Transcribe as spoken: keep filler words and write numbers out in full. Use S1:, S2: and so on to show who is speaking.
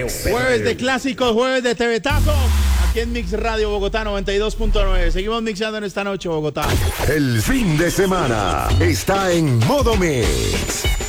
S1: Jueves de clásicos, jueves de T V Tazo. Aquí en Mix Radio Bogotá noventa y dos punto nueve. Seguimos mixando en esta noche, Bogotá.
S2: El fin de semana está en modo Mix.